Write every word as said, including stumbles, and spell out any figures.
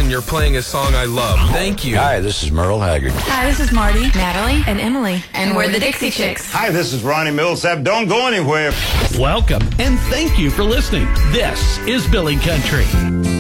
and you're playing a song I love. Thank you. Hi, this is Merle Haggard. Hi, this is Marty, Natalie, and Emily. And we're the Dixie Chicks. Hi, this is Ronnie Millsap. Don't go anywhere. Welcome, and thank you for listening. This is Billy Country.